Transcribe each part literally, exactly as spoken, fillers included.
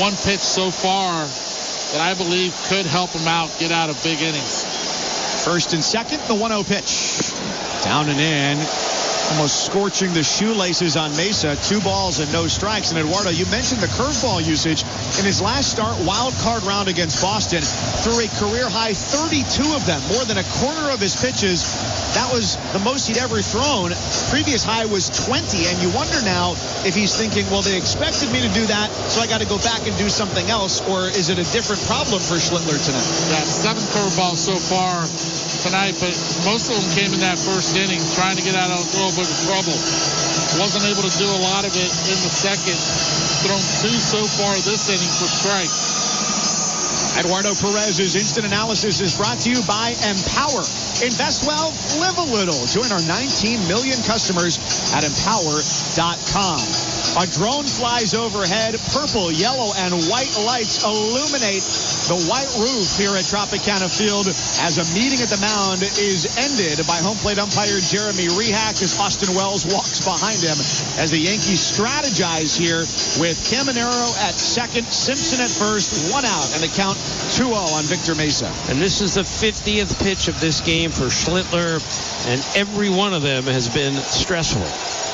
one pitch so far that I believe could help him out get out of big innings. First and second, the one oh pitch. Down and in. Almost scorching the shoelaces on Mesa. Two balls and no strikes. And Eduardo, you mentioned the curveball usage. In his last start, wild card round against Boston, threw a career high thirty-two of them, more than a quarter of his pitches. That was the most he'd ever thrown. Previous high was twenty, and you wonder now if he's thinking, well, they expected me to do that, so I got to go back and do something else, or is it a different problem for Schlittler tonight? Yeah, seven curveballs so far tonight, but most of them came in that first inning, trying to get out of a little bit of trouble. Wasn't able to do a lot of it in the second. Thrown two so far this inning for strikes. Eduardo Perez's Instant Analysis is brought to you by Empower. Invest well, live a little. Join our nineteen million customers at empower dot com. A drone flies overhead. Purple, yellow, and white lights illuminate the white roof here at Tropicana Field as a meeting at the mound is ended by home plate umpire Jeremy Rehak as Austin Wells walks behind him as the Yankees strategize here with Caminero at second, Simpson at first, one out, and the count two oh on Victor Mesa. And this is the fiftieth pitch of this game for Schlittler, and every one of them has been stressful.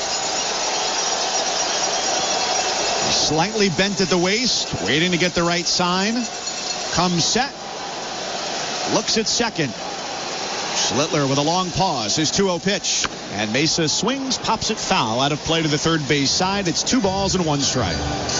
Slightly bent at the waist, waiting to get the right sign. Comes set. Looks at second. Schlittler with a long pause. His two oh pitch. And Mesa swings, pops it foul out of play to the third base side. It's two balls and one strike.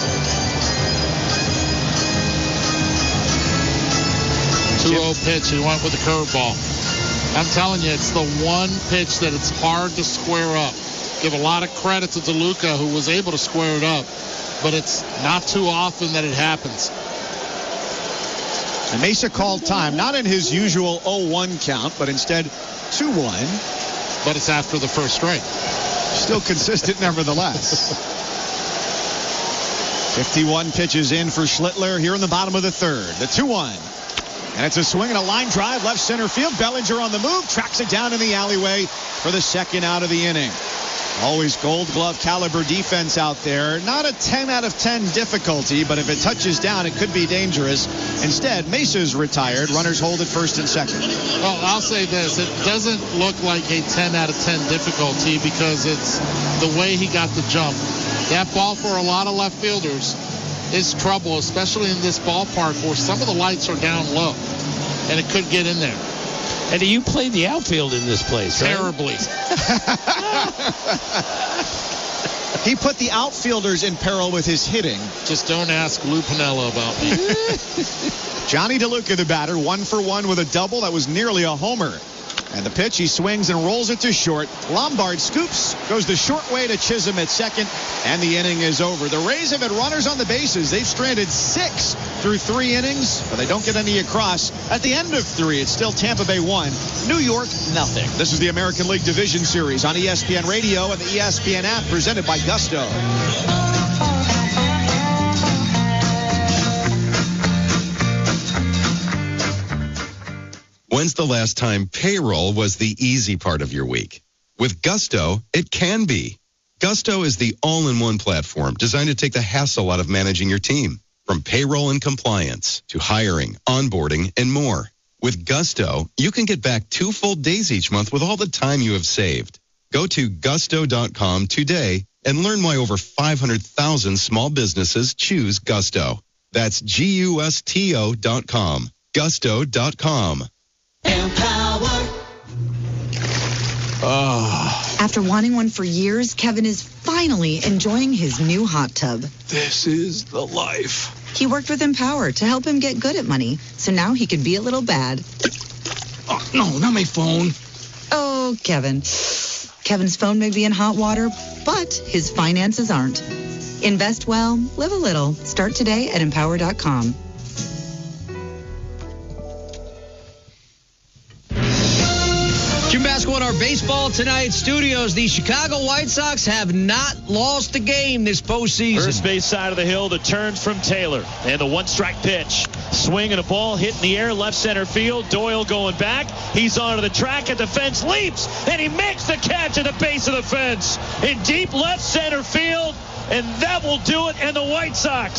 two oh pitch. He went with the curveball. I'm telling you, it's the one pitch that it's hard to square up. Give a lot of credit to DeLuca, who was able to square it up. But it's not too often that it happens. And Mesa called time, not in his usual oh one count, but instead two one. But it's after the first strike. Still consistent nevertheless. fifty-one pitches in for Schlittler here in the bottom of the third. The two one. And it's a swing and a line drive left center field. Bellinger on the move, tracks it down in the alleyway for the second out of the inning. Always gold glove caliber defense out there. Not a ten out of ten difficulty, but if it touches down, it could be dangerous. Instead, Mesa's retired. Runners hold at first and second. Well, I'll say this. It doesn't look like a ten out of ten difficulty because it's the way he got the jump. That ball for a lot of left fielders is trouble, especially in this ballpark where some of the lights are down low, and it could get in there. And you played the outfield in this place, right? Terribly. He put the outfielders in peril with his hitting. Just don't ask Lou Piniella about me. Johnny DeLuca, the batter, one for one with a double. That was nearly a homer. And the pitch, he swings and rolls it to short. Lombard scoops, goes the short way to Chisholm at second, and the inning is over. The Rays have had runners on the bases. They've stranded six through three innings, but they don't get any across. At the end of three, it's still Tampa Bay one, New York nothing. This is the American League Division Series on E S P N Radio and the E S P N app, presented by Gusto. When's the last time payroll was the easy part of your week? With Gusto, it can be. Gusto is the all-in-one platform designed to take the hassle out of managing your team, from payroll and compliance to hiring, onboarding, and more. With Gusto, you can get back two full days each month with all the time you have saved. Go to gusto dot com today and learn why over five hundred thousand small businesses choose Gusto. That's G U S T O dot com. gusto dot com. Empower. Oh. After wanting one for years, Kevin is finally enjoying his new hot tub. This is the life. He worked with Empower to help him get good at money, so now he can be a little bad. Oh, no, not my phone. Oh, Kevin. Kevin's phone may be in hot water, but his finances aren't. Invest well, live a little. Start today at empower dot com. Jim Basketball in our baseball tonight studios. The Chicago White Sox have not lost a game this postseason. First base side of the hill, the turn from Taylor. And the one-strike pitch. Swing and a ball hit in the air, left center field. Doyle going back. He's onto the track at the fence, leaps, and he makes the catch at the base of the fence in deep left center field. And that will do it. And the White Sox